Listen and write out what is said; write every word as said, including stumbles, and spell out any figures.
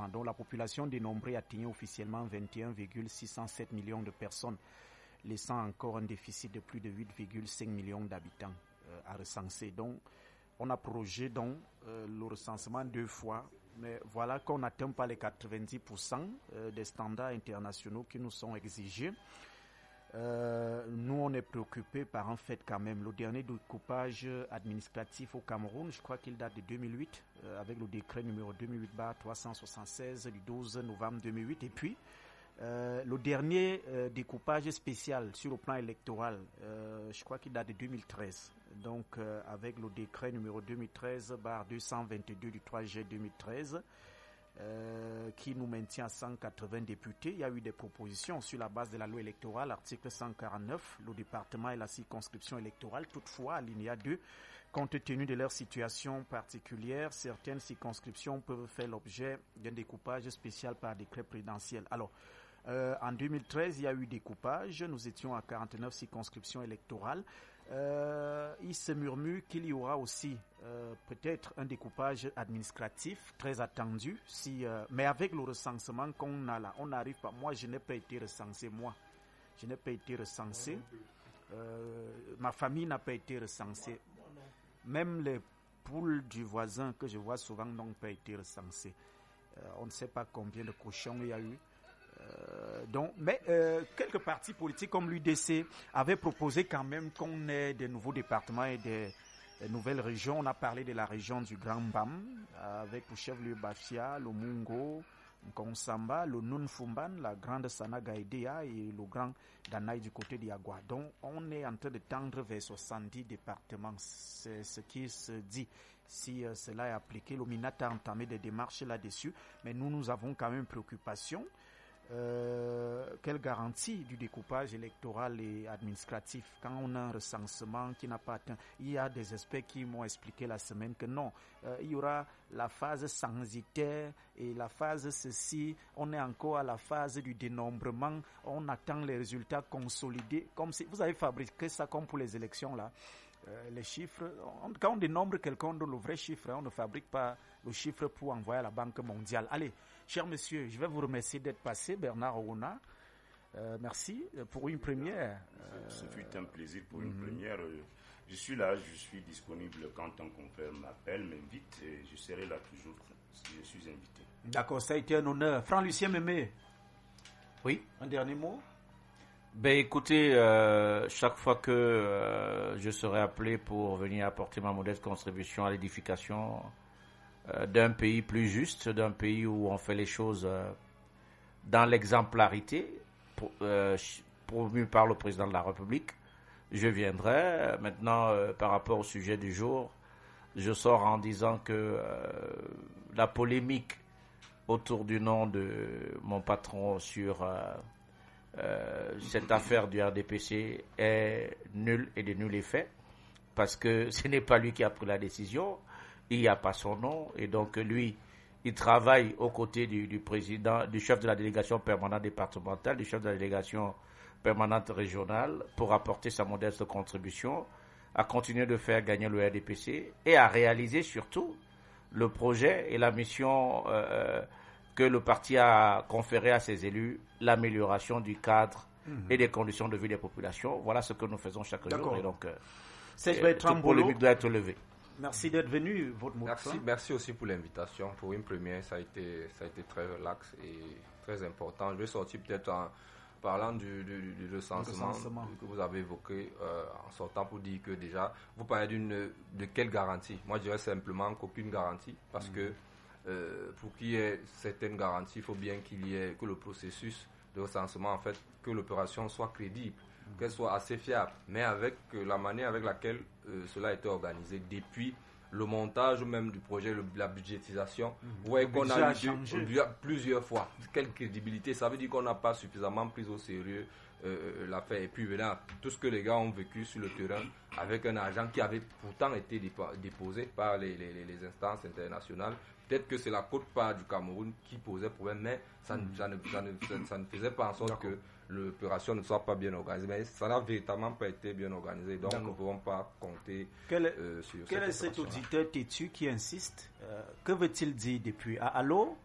francs. Donc la population dénombrée atteignait officiellement vingt et un virgule six cent sept millions de personnes, laissant encore un déficit de plus de huit virgule cinq millions d'habitants euh, à recenser. Donc on a prorogé donc euh, le recensement deux fois, mais voilà qu'on n'atteint pas les quatre-vingt-dix pour cent euh, des standards internationaux qui nous sont exigés. Euh, nous, on est préoccupés par un fait quand même. Le dernier découpage administratif au Cameroun, je crois qu'il date de deux mille huit, euh, avec le décret numéro deux mille huit trois cent soixante-seize du douze novembre deux mille huit. Et puis, euh, le dernier euh, découpage spécial sur le plan électoral, euh, je crois qu'il date de deux mille treize. Donc, euh, avec le décret numéro deux mille treize deux cent vingt-deux du trois juillet deux mille treize, Euh, qui nous maintient à cent quatre-vingts députés. Il y a eu des propositions sur la base de la loi électorale, article cent quarante-neuf, le département et la circonscription électorale. Toutefois, alinéa deux, compte tenu de leur situation particulière, certaines circonscriptions peuvent faire l'objet d'un découpage spécial par décret présidentiel. Alors, euh, en deux mille treize, il y a eu découpage. Nous étions à quarante-neuf circonscriptions électorales. Euh, il se murmure qu'il y aura aussi euh, peut-être un découpage administratif très attendu, si, euh, mais avec le recensement qu'on a là, on n'arrive pas. Moi, je n'ai pas été recensé, moi. Je n'ai pas été recensé. Euh, ma famille n'a pas été recensée. Même les poules du voisin que je vois souvent n'ont pas été recensées. Euh, on ne sait pas combien de cochons il y a eu. Euh, donc, mais euh, quelques partis politiques comme l'U D C avaient proposé quand même qu'on ait des nouveaux départements et des, des nouvelles régions. On a parlé de la région du Grand Bam, avec le chef-lieu Bafia, le Mungo, Konsamba, le Nunfumban, la grande Sanagaïdea et le grand Danaï du côté d'Iagua. Donc, on est en train de tendre vers soixante-dix départements. C'est ce qui se dit. Si euh, cela est appliqué, l'Ominata a entamé des démarches là-dessus, mais nous, nous avons quand même une préoccupation. Euh, quelle garantie du découpage électoral et administratif quand on a un recensement qui n'a pas atteint? Il y a des experts qui m'ont expliqué la semaine que non, euh, il y aura la phase censitaire et la phase ceci, on est encore à la phase du dénombrement, on attend les résultats consolidés, comme si vous avez fabriqué ça comme pour les élections là. Euh, les chiffres, on, quand on dénombre quelqu'un, on donne le vrai chiffre, hein, on ne fabrique pas le chiffre pour envoyer à la Banque mondiale. Allez, cher monsieur, je vais vous remercier d'être passé, Bernard Ouna. Euh, merci pour une première. Euh, Ce fut un plaisir pour une mm-hmm. première. Je suis là, je suis disponible quand un confrère m'appelle, m'invite, et je serai là toujours si je suis invité. D'accord, ça a été un honneur. Franck-Lucien Mémé. Oui, un dernier mot? Ben écoutez, euh, chaque fois que euh, je serai appelé pour venir apporter ma modeste contribution à l'édification euh, d'un pays plus juste, d'un pays où on fait les choses euh, dans l'exemplarité, pour, euh, promu par le président de la République, je viendrai. Maintenant, euh, par rapport au sujet du jour, je sors en disant que euh, la polémique autour du nom de mon patron sur euh, Euh, cette affaire du R D P C est nulle et de nul effet, parce que ce n'est pas lui qui a pris la décision, il n'y a pas son nom, et donc lui, il travaille aux côtés du, du président, du chef de la délégation permanente départementale, du chef de la délégation permanente régionale, pour apporter sa modeste contribution, à continuer de faire gagner le R D P C, et à réaliser surtout le projet et la mission euh, que le parti a conféré à ses élus, l'amélioration du cadre mmh. et des conditions de vie des populations. Voilà ce que nous faisons chaque D'accord. jour. Et donc, euh, c'est euh, toute polémique doit être levée. Merci d'être venu. Votre mot merci, merci aussi pour l'invitation. Pour une première, ça a été, ça a été très relax et très important. Je vais sortir peut-être en parlant du, du, du recensement, recensement que vous avez évoqué euh, en sortant pour dire que déjà, vous parlez d'une, de quelle garantie? Moi, je dirais simplement qu'aucune garantie, parce mmh. que Euh, pour qu'il y ait certaines garanties, il faut bien qu'il y ait que le processus de recensement, en fait, que l'opération soit crédible, mmh. qu'elle soit assez fiable, mais avec euh, la manière avec laquelle euh, cela a été organisé depuis le montage même du projet, le, la budgétisation, mmh. vous voyez qu'on a eu de, plusieurs fois. Quelle crédibilité? Ça veut dire qu'on n'a pas suffisamment pris au sérieux euh, l'affaire. Et puis voilà, tout ce que les gars ont vécu sur le terrain avec un agent qui avait pourtant été dépo- déposé par les, les, les instances internationales. Peut-être que c'est la quote-part du Cameroun qui posait problème, mais ça, mmh. ça, ne, ça, ne, ça, ça ne faisait pas en sorte D'accord. que l'opération ne soit pas bien organisée. Mais ça n'a véritablement pas été bien organisé, donc D'accord. nous ne pouvons pas compter quel est, euh, sur quel cette est cet auditeur têtu qui insiste euh, que veut-il dire depuis ah, allô?